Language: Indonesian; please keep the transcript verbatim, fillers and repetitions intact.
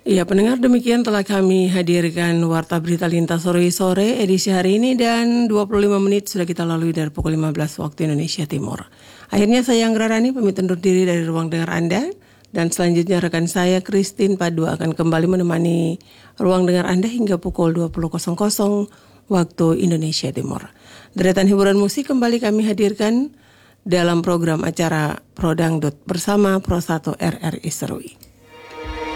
Ya, pendengar, demikian telah kami hadirkan Warta Berita Lintas Sore-sore edisi hari ini, dan dua puluh lima menit sudah kita lalui dari pukul lima belas waktu Indonesia Timur. Akhirnya saya Anggra Rani pamit undur diri dari ruang dengar Anda, dan selanjutnya rekan saya Christine Padua akan kembali menemani ruang dengar Anda hingga pukul dua puluh waktu Indonesia Timur. Deretan hiburan musik kembali kami hadirkan dalam program acara Pro Dangdut bersama Pro satu R R I Serui.